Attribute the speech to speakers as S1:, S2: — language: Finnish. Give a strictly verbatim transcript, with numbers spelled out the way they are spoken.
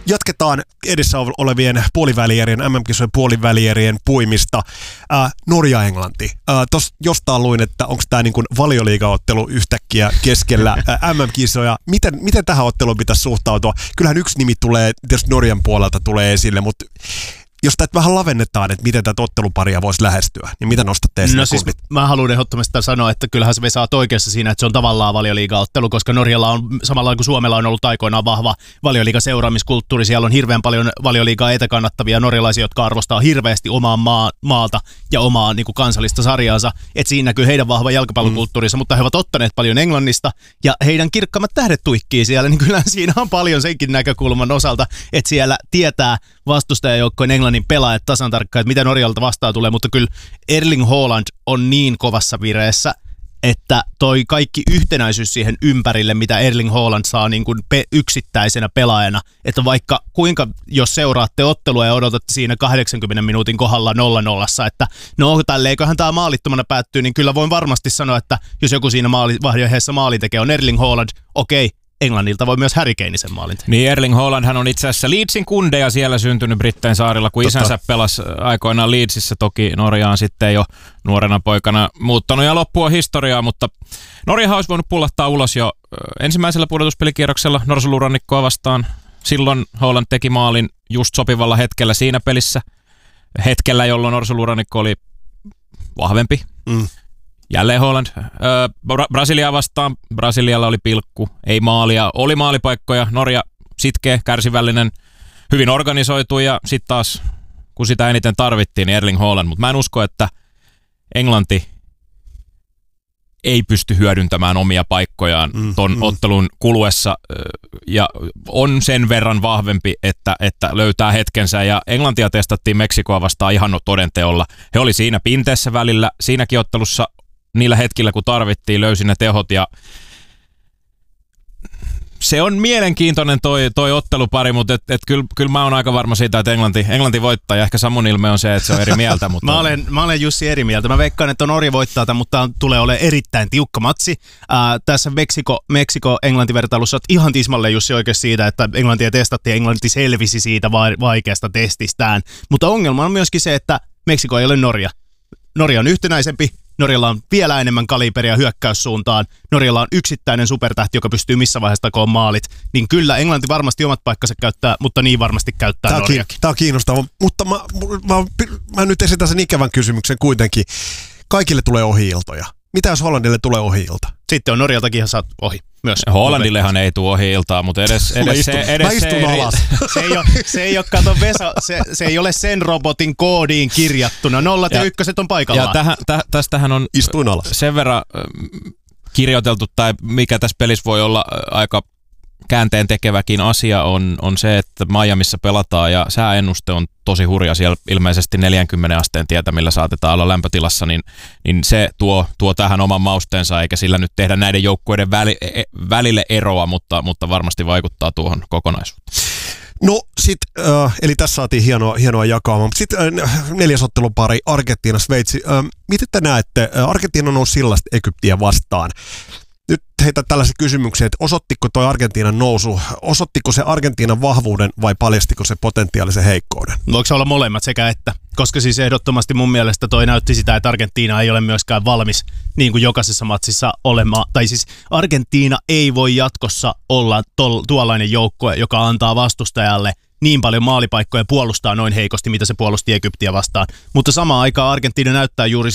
S1: Jatketaan edessä olevien puolivälierien, M M-kisojen puolivälierien puimista. Äh, Norja-Englanti. Äh, Tuossa jostain luin, että onko tämä niin kuin valioliigaottelu yhtäkkiä keskellä äh, M M-kisoja. Miten, miten tähän otteluun pitäisi suhtautua? Kyllähän yksi nimi tulee, tietysti Norjan puolelta tulee esille, mutta jos tätä vähän lavennetaan, että miten tätä otteluparia voisi lähestyä, niin mitä nostatte esille?
S2: No siis mä haluan ehdottomasti sanoa, että kyllähän se Vesa on oikeassa siinä, että se on tavallaan valioliigaottelu, koska Norjalla on samalla kuin Suomella on ollut aikoinaan vahva valioliigaseuraamiskulttuuri. Siellä on hirveän paljon valioliigaa etäkannattavia norjalaisia, jotka arvostaa hirveästi omaa maa, maalta ja omaa niin kuin kansallista sarjaansa. Että siinä näkyy heidän vahva jalkapallokulttuurinsa, mm. mutta he ovat ottaneet paljon Englannista ja heidän kirkkaammat tähdet tuikkii siellä, niin kyllä siinä on paljon senkin näkökulman osalta, että siellä tietää vastustajajoukkojen Englannin pelaajat tasan tarkkaan, että mitä Norjalta vastaan tulee, mutta kyllä Erling Haaland on niin kovassa vireessä, että toi kaikki yhtenäisyys siihen ympärille, mitä Erling Haaland saa niin kuin pe- yksittäisenä pelaajana, että vaikka kuinka, jos seuraatte ottelua ja odotatte siinä kahdeksankymmenen minuutin kohdalla nolla nollassa, että no tälleiköhän tämä maalittomana päättyy, niin kyllä voin varmasti sanoa, että jos joku siinä maali, vaiheessa maali tekee on Erling Haaland, okei, Englannilta voi myös Harry Kane sen maalin tehdä.
S3: Niin, Erling Haaland hän on itse asiassa Leedsin kundeja siellä syntynyt Brittein saarilla, kun Totta. isänsä pelasi aikoinaan Leedsissä, toki Norjaan sitten jo nuorena poikana muuttanut ja loppu on historiaa, mutta Norjahan olisi voinut pullahtaa ulos jo ensimmäisellä pudotuspelikierroksella Norsulurannikkoa vastaan. Silloin Haaland teki maalin just sopivalla hetkellä siinä pelissä, hetkellä jolloin Norsulurannikko oli vahvempi. Mm. Jälleen Haaland. Bra- Brasilia vastaan. Brasilialla oli pilkku, ei maalia. Oli maalipaikkoja. Norja sitkeä, kärsivällinen, hyvin organisoitu ja sitten taas, kun sitä eniten tarvittiin, niin Erling Haaland. Mutta mä en usko, että Englanti ei pysty hyödyntämään omia paikkojaan mm, ton mm. ottelun kuluessa ja on sen verran vahvempi, että, että löytää hetkensä. Ja Englantia testattiin Meksikoa vastaan ihan todenteolla. He oli siinä pinteessä välillä. Siinäkin ottelussa niillä hetkillä, kun tarvittiin, löysi ne tehot ja se on mielenkiintoinen toi, toi ottelupari, mutta et, et kyllä, kyllä mä oon aika varma siitä, että Englanti, Englanti voittaa ja ehkä Samun ilme on se, että se on eri mieltä. Mutta
S2: mä, olen, mä olen Jussi eri mieltä. Mä veikkaan, että Norja voittaa tämän, mutta tulee olemaan erittäin tiukka matsi. Ää, tässä Meksiko, Meksiko-Englanti-vertailussa oot ihan tismalle Jussi oikeasti siitä, että Englantia testattiin ja Englanti selvisi siitä vaikeasta testistään. Mutta ongelma on myöskin se, että Meksiko ei ole Norja. Norja on yhtenäisempi. Norjalla on vielä enemmän kaliberia hyökkäyssuuntaan. Norjalla on yksittäinen supertähti, joka pystyy missä vaiheessa takoon maalit. Niin kyllä Englanti varmasti omat paikkansa käyttää, mutta niin varmasti käyttää
S1: Tämä
S2: Norjakin.
S1: Tämä on kiinnostavaa, mutta mä, mä, mä nyt esitän sen ikävän kysymyksen kuitenkin. Kaikille tulee ohi-iltoja. Mitä jos Hollandille tulee ohi-ilta?
S2: Sitten on Norjaltakin ihan saat ohi myös.
S3: Hollandillehan ei tule ohi-iltaa, mutta edes, edes
S1: mä istun,
S3: se... Edes
S1: mä istun
S3: se,
S1: alas.
S2: Se ei ole, se ei ole, kato Vesa, se, se ei ole sen robotin koodiin kirjattuna. Nollat ja, ja ykköset on paikallaan.
S3: Ja tähän, täh, tästähän on
S1: Istuin alas.
S3: sen verran kirjoiteltu, tai mikä tässä pelissä voi olla aika käänteen tekeväkin asia, on, on se, että Miamiissa pelataan ja sääennuste on tosi hurja. Siellä ilmeisesti neljänkymmenen asteen tietämillä saatetaan olla lämpötilassa, niin, niin se tuo, tuo tähän oman mausteensa, eikä sillä nyt tehdä näiden joukkueiden väli, välille eroa, mutta, mutta varmasti vaikuttaa tuohon kokonaisuuteen.
S1: No sit, äh, eli tässä saatiin hienoa, hienoa jakaamaan. Sitten äh, neljäs ottelupari, Argentiina, Sveitsi. Äh, miten te näette, äh, Argentiina nousi sillasta Egyptiä vastaan. Nyt heitä tällaisen kysymyksen, että osoittiko toi Argentiinan nousu, osoittiko se Argentiinan vahvuuden vai paljastiko se potentiaalisen heikkouden?
S2: Voiko se olla molemmat sekä että? Koska siis ehdottomasti mun mielestä toi näytti sitä, että Argentiina ei ole myöskään valmis niin kuin jokaisessa matsissa olemaan. Tai siis Argentiina ei voi jatkossa olla tol, tuollainen joukkue, joka antaa vastustajalle niin paljon maalipaikkoja puolustaa noin heikosti, mitä se puolusti Egyptiä vastaan. Mutta samaan aikaan Argentiina näyttää juuri